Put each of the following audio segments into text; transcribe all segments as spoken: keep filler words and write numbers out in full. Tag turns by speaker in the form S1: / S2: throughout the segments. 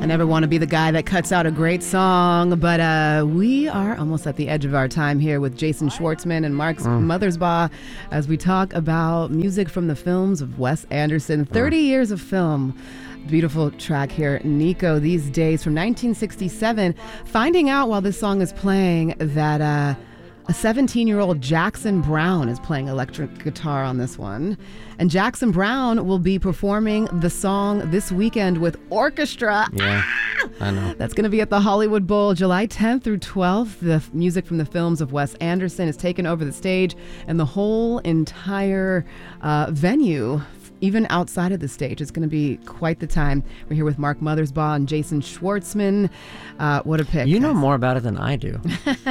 S1: never want to be the guy that cuts out a great song, but uh, we are almost at the edge of our time here with Jason Schwartzman and Mark mm. Mothersbaugh as we talk about music from the films of Wes Anderson. thirty mm. years of film. Beautiful track here, Nico, these days from nineteen sixty-seven. Finding out while this song is playing that uh, a seventeen-year-old Jackson Browne is playing electric guitar on this one. And Jackson Browne will be performing the song this weekend with orchestra.
S2: Yeah, I know.
S1: That's going to be at the Hollywood Bowl July tenth through twelfth. The f- music from the films of Wes Anderson is taken over the stage, and the whole entire uh, venue, even outside of the stage, it's going to be quite the time. We're here with Mark Mothersbaugh and Jason Schwartzman. Uh, what a pick.
S2: You know more about it than I do.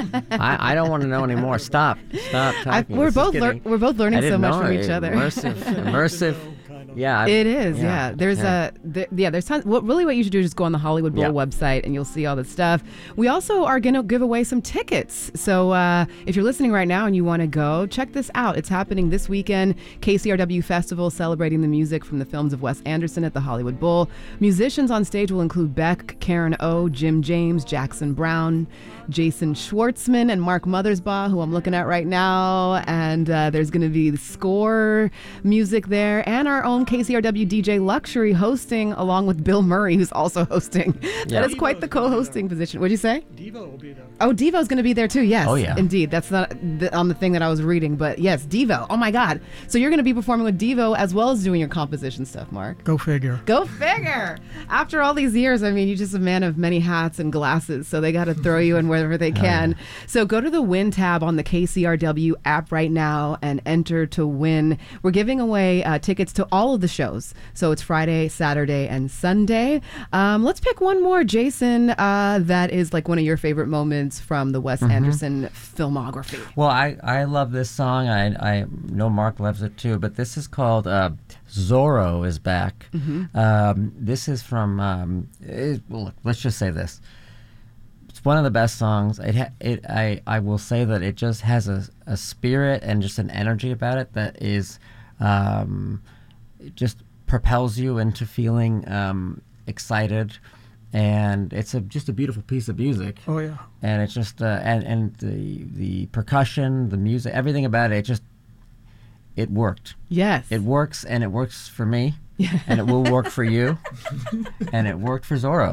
S2: I, I don't want to know anymore. Stop. Stop talking.
S1: I, we're,
S2: this
S1: both lear- we're both learning so much from
S2: it.
S1: each other.
S2: Immersive. immersive. Yeah,
S1: it is. Yeah,
S2: yeah.
S1: there's
S2: yeah.
S1: a th- yeah. There's tons. What really what you should do is just go on the Hollywood Bowl
S2: yeah.
S1: website and you'll see all the stuff. We also are going to give away some tickets. So uh, if you're listening right now and you want to go, check this out. It's happening this weekend. K C R W Festival celebrating the music from the films of Wes Anderson at the Hollywood Bowl. Musicians on stage will include Beck, Karen O, Jim James, Jackson Browne, Jason Schwartzman, and Mark Mothersbaugh, who I'm looking at right now. And uh, there's going to be the score music there, and our own K C R W D J Luxury hosting, along with Bill Murray, who's also hosting. Yeah. That is quite the co-hosting position. What'd you say?
S3: Devo will be there.
S1: Oh, Devo's going to be there too. Yes.
S2: Oh, yeah.
S1: Indeed. That's not the, on the thing that I was reading, but yes, Devo. Oh my God. So you're going to be performing with Devo as well as doing your composition stuff, Mark.
S3: Go figure.
S1: Go figure. After all these years, I mean, you're just a man of many hats and glasses, so they got to throw you in wherever they can. Oh, yeah. So go to the Win tab on the K C R W app right now and enter to win. We're giving away uh, tickets to all of the shows. So it's Friday, Saturday, and Sunday. Um, let's pick one more, Jason, uh, that is like one of your favorite moments from the Wes mm-hmm. Anderson filmography.
S2: Well, I, I love this song. I, I know Mark loves it too, but this is called uh, Zorro is Back. Mm-hmm. Um, this is from, um, it, well, let's just say this. It's one of the best songs. It, ha- it I, I will say that it just has a, a spirit and just an energy about it that is um, it just propels you into feeling um, excited, and it's a just a beautiful piece of music.
S3: Oh yeah.
S2: And it's just uh, and and the the percussion, the music, everything about it, it just it worked.
S1: Yes.
S2: It works, and it works for me, and it will work for you, and it worked for Zorro.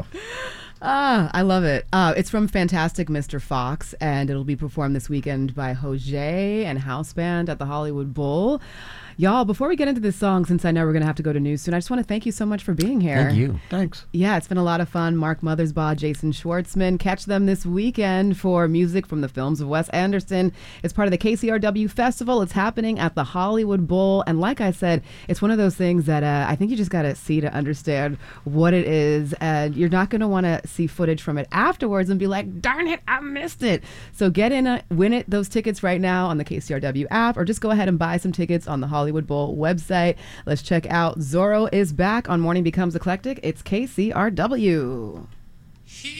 S1: Ah, I love it. Uh, it's from Fantastic Mister Fox, and it'll be performed this weekend by Jose and House Band at the Hollywood Bowl. Y'all, before we get into this song, since I know we're going to have to go to news soon, I just want to thank you so much for being here.
S2: Thank you.
S3: Thanks.
S1: Yeah, it's been a lot of fun. Mark Mothersbaugh, Jason Schwartzman. Catch them this weekend for music from the films of Wes Anderson. It's part of the K C R W Festival. It's happening at the Hollywood Bowl. And like I said, it's one of those things that uh, I think you just got to see to understand what it is. And you're not going to want to see footage from it afterwards and be like, darn it, I missed it. So get in, a, win it, those tickets right now on the K C R W app, or just go ahead and buy some tickets on the Hollywood Hollywood Bowl website. Let's check out Zorro is Back on Morning Becomes Eclectic. It's K C R W.